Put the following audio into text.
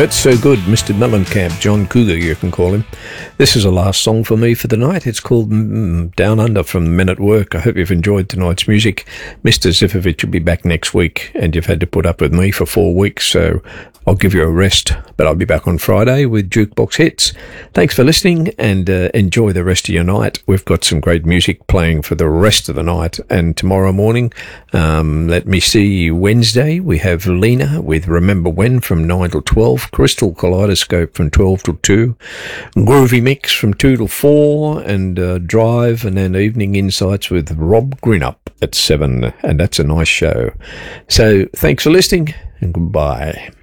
Hurts So Good, Mr. Mellencamp, John Cougar, you can call him. This is the last song for me for the night. It's called Down Under from Men at Work. I hope you've enjoyed tonight's music. Mr. Zivkovic will be back next week, and you've had to put up with me for 4 weeks, so I'll give you a rest, but I'll be back on Friday with Jukebox Hits. Thanks for listening, and enjoy the rest of your night. We've got some great music playing for the rest of the night, and tomorrow morning, let me see, Wednesday, we have Lena with Remember When from 9 till 12, Crystal Kaleidoscope from 12 till 2, Groovy Mix from 2 till 4, and Drive, and then Evening Insights with Rob Grinup at 7, and that's a nice show. So thanks for listening, and goodbye.